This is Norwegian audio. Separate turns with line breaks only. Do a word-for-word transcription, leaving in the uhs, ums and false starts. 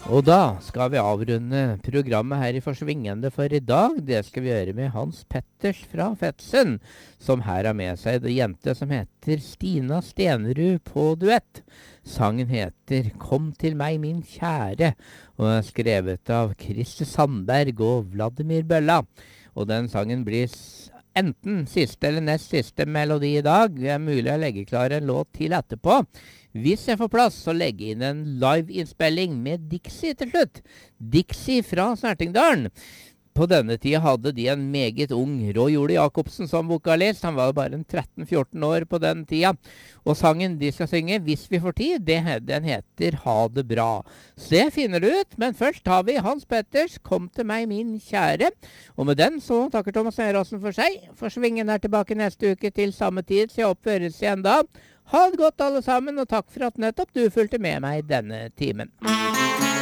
Og da skal vi avrunde programmet her i Forsvingende for i dag. Det skal vi gjøre med Hans Petters fra Fetsund, som her har med seg en jente som heter Stina Stenerud på duett. Sangen heter Kom til meg min kjære, og er skrevet av Christer Sandberg og Vladimir Bølla. Og den sangen blir enten siste eller nest siste melodi i dag. Det er mulig å legge klar en låt til etterpå. Hvis jeg får plass, så legge inn en live-innspilling med Dixie til slutt. Dixie fra Snertingdalen. På denne tida hadde de en meget ung Roy Ole Jacobsen som vokalist. Han var bare tretten fjorten år på den tida. Og sangen de skal synge, hvis vi får tid, det, den heter Ha det bra. Så det finner du ut, men først har vi Hans Petters Kom til meg min kjære. Og med den så takker Thomas Nøyråsen for seg. Forsvingen er tilbake neste uke til samme tid, så jeg oppføres igjen da. Ha det godt alle sammen, og takk for at nettopp du fulgte med meg denne timen.